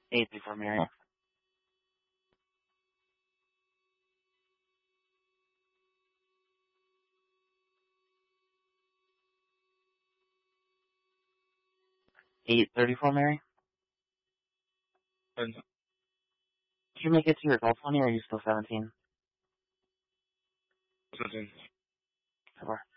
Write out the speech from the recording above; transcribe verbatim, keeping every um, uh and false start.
eight thirty-four, Mary. eight thirty-four, Mary. And Did you make it to your adult twenty, or are you still seventeen? seventeen. So far.